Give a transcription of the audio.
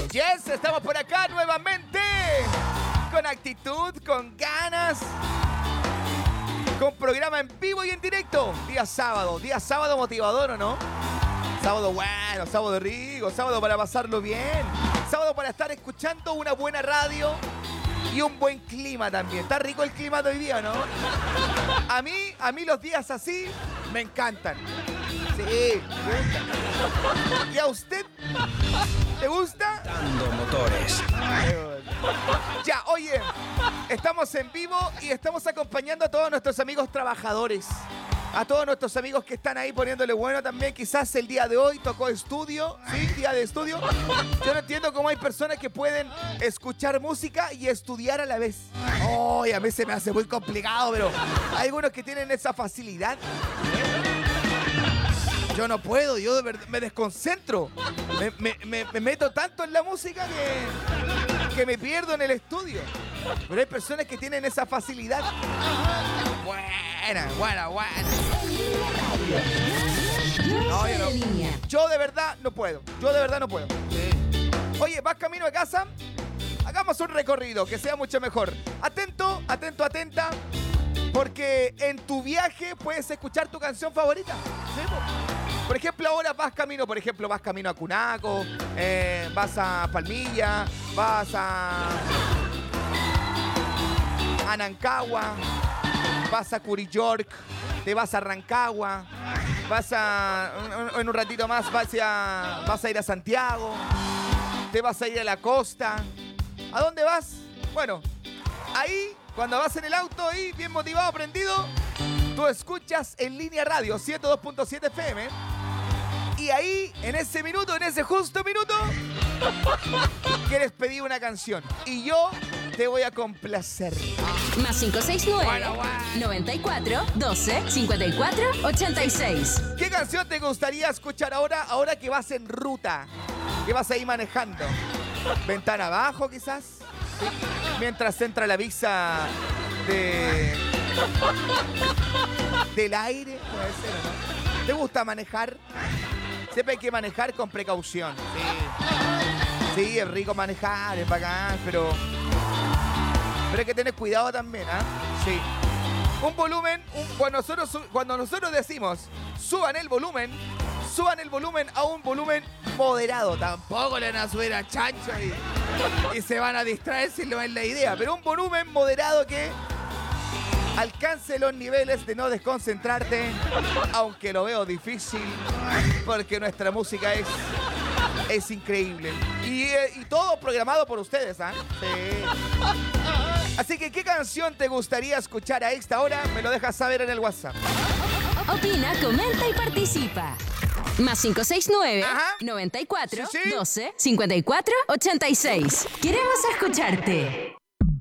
Yes, estamos por acá nuevamente. Con actitud, con ganas. Con programa en vivo y en directo. Día sábado motivador, ¿o no? Sábado bueno, sábado rico, sábado para pasarlo bien. Sábado para estar escuchando una buena radio y un buen clima también. Está rico el clima de hoy día, ¿no? A mí los días así me encantan. Sí, me gustan. ¿Y a usted? ¿Te gusta? Dando motores. Ya, oye, estamos en vivo y estamos acompañando a todos nuestros amigos trabajadores. A todos nuestros amigos que están ahí poniéndole bueno también. Quizás el día de hoy tocó estudio, ¿sí? Día de estudio. Yo no entiendo cómo hay personas que pueden escuchar música y estudiar a la vez. Ay, a mí se me hace muy complicado, pero hay algunos que tienen esa facilidad. Yo no puedo, yo de verdad me desconcentro. Me meto tanto en la música que me pierdo en el estudio. Pero hay personas que tienen esa facilidad. Buena. No, yo de verdad no puedo. Oye, ¿vas camino a casa? Hagamos un recorrido que sea mucho mejor. Atento, atenta. Porque en tu viaje puedes escuchar tu canción favorita. ¿Sí? Por ejemplo, ahora vas camino a Cunaco, vas a Palmilla, vas a Anancagua, vas a Curillork, te vas a Rancagua, en un ratito más vas a ir a Santiago, te vas a ir a la costa. ¿A dónde vas? Bueno, ahí, cuando vas en el auto, ahí, bien motivado, prendido, tú escuchas En Línea Radio 102.7 FM. Y ahí, en ese justo minuto, quieres pedir una canción. Y yo te voy a complacer. Más 569-94-12-54-86. ¿Qué canción te gustaría escuchar ahora que vas en ruta? Que vas ahí manejando. Ventana abajo, quizás. ¿Sí? Mientras entra la visa del aire. Puede ser, ¿no? ¿Te gusta manejar? Siempre hay que manejar con precaución. Sí, es rico manejar, es bacán, pero hay que tener cuidado también, ¿ah? Sí. Un volumen, cuando nosotros decimos suban el volumen a un volumen moderado. Tampoco le van a subir a chancho y se van a distraer si no es la idea. Pero un volumen moderado que alcance los niveles de no desconcentrarte, aunque lo veo difícil, porque nuestra música es increíble. Y todo programado por ustedes, ¿ah? Sí. Así que, ¿qué canción te gustaría escuchar a esta hora? Me lo dejas saber en el WhatsApp. Opina, comenta y participa. Más 569-94-12-54-86. Queremos escucharte.